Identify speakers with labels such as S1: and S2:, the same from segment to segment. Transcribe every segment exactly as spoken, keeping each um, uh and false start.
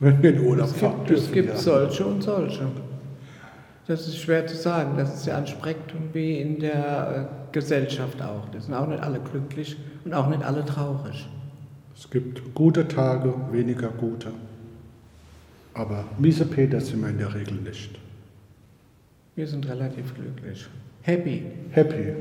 S1: wenn wir in Urlaub
S2: Es
S1: fahren
S2: gibt,
S1: dürfen.
S2: es gibt
S1: ja.
S2: solche und solche. Das ist schwer zu sagen. Das ist ja ein Spektrum wie in der äh, Gesellschaft auch. Das sind auch nicht alle glücklich und auch nicht alle traurig.
S1: Es gibt gute Tage, weniger gute. Aber Miesepeter sind wir in der Regel nicht.
S2: Wir sind relativ glücklich. Happy.
S1: Happy.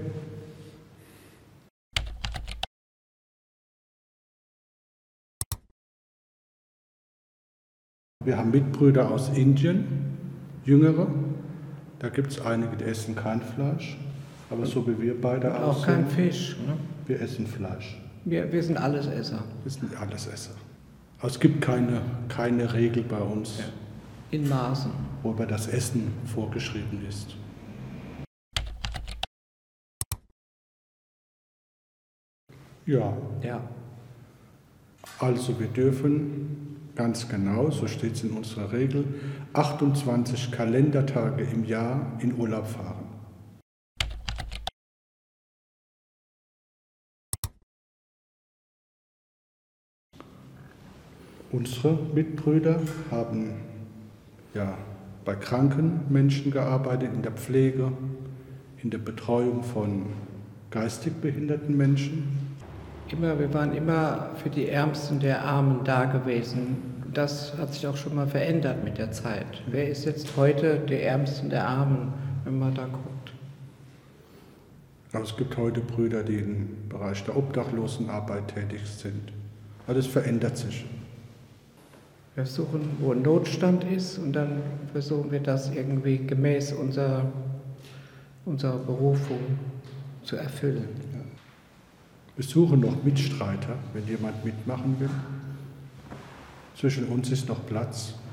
S1: Wir haben Mitbrüder aus Indien, Jüngere. Da gibt es einige, die essen kein Fleisch. Aber so wie wir beide
S2: Auch
S1: aussehen,
S2: kein Fisch. Ne?
S1: wir essen Fleisch.
S2: Wir, wir sind Allesesser.
S1: Wir sind Allesesser. Aber es gibt keine, keine Regel bei uns,
S2: Ja. In Maßen.
S1: wobei das Essen vorgeschrieben ist. Ja,
S2: Ja.
S1: also wir dürfen ganz genau, so steht es in unserer Regel, achtundzwanzig Kalendertage im Jahr in Urlaub fahren. Unsere Mitbrüder haben ja, bei kranken Menschen gearbeitet, in der Pflege, in der Betreuung von geistig behinderten Menschen.
S2: Immer, wir waren immer für die Ärmsten der Armen da gewesen. Das hat sich auch schon mal verändert mit der Zeit. Wer ist jetzt heute der Ärmsten der Armen, wenn man da guckt?
S1: Aber es gibt heute Brüder, die im Bereich der Obdachlosenarbeit tätig sind. Aber das verändert sich.
S2: Wir suchen, wo ein Notstand ist, und dann versuchen wir das irgendwie gemäß unserer, unserer Berufung zu erfüllen.
S1: Wir suchen noch Mitstreiter, wenn jemand mitmachen will. Zwischen uns ist noch Platz.